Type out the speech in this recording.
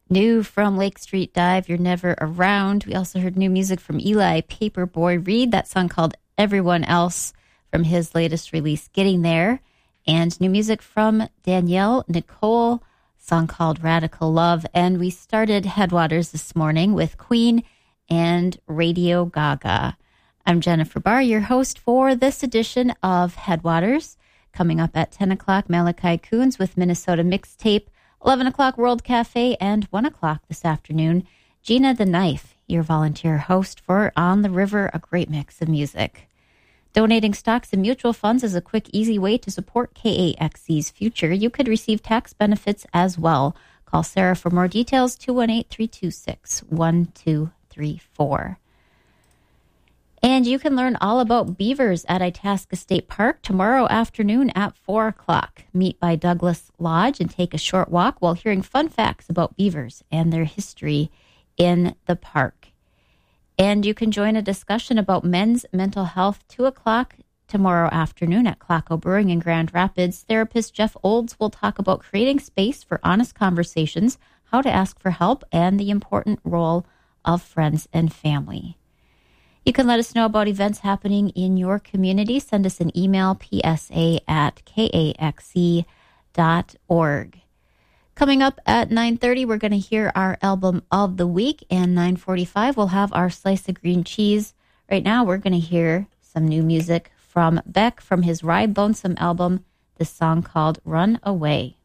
New from Lake Street Dive, You're Never Around. We also heard new music from Eli Paperboy Reed, that song called Everyone Else from his latest release, Getting There. And new music from Danielle Nicole, song called Radical Love. And we started Headwaters this morning with Queen and Radio Gaga. I'm Jennifer Barr, your host for this edition of Headwaters. Coming up at 10 o'clock, Malachi Coons with Minnesota Mixtape, 11 o'clock, World Cafe, and 1 o'clock this afternoon, Gina the Knife, your volunteer host for On the River, a great mix of music. Donating stocks and mutual funds is a quick, easy way to support KAXE's future. You could receive tax benefits as well. Call Sarah for more details, 218-326-1234. And you can learn all about beavers at Itasca State Park tomorrow afternoon at 4 o'clock. Meet by Douglas Lodge and take a short walk while hearing fun facts about beavers and their history in the park. And you can join a discussion about men's mental health, 2 o'clock tomorrow afternoon at Claco Brewing in Grand Rapids. Therapist Jeff Olds will talk about creating space for honest conversations, how to ask for help, and the important role of friends and family. You can let us know about events happening in your community. Send us an email, psa@kaxe.org. Coming up at 9:30, we're going to hear our album of the week, and 9:45, we'll have our slice of green cheese. Right now, we're going to hear some new music from Beck from his Rye Bonesome album, this song called Run Away.